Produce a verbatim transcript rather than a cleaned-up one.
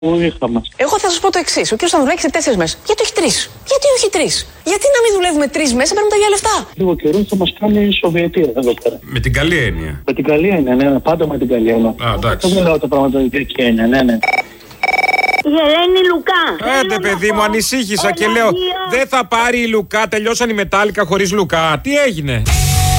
που είχαμε. Εγώ θα σα πω το εξή. Ο κ. Σταυρουδάκη σε τέσσερις μέρες. Γιατί όχι τρεις? Γιατί όχι τρεις? Γιατί να μην δουλεύουμε τρεις μέσα, παίρνουμε τα ίδια λεφτά? Λίγο καιρό θα μας κάνει Σοβιετία εδώ πέρα. Με την καλή έννοια. Με την καλή έννοια, ναι, ναι, πάντα με την καλή έννοια. Α, εντάξει. Δεν μιλάω τα πράγματα με την κακή έννοια, ναι, ναι. Η Ελένη Λουκά. Άντε, παιδί μου, ανησύχησα και λέω δεν θα πάρει η Λουκά. Τελειώσαν οι μετάλλικα χωρίς Λουκά. Τι έγινε?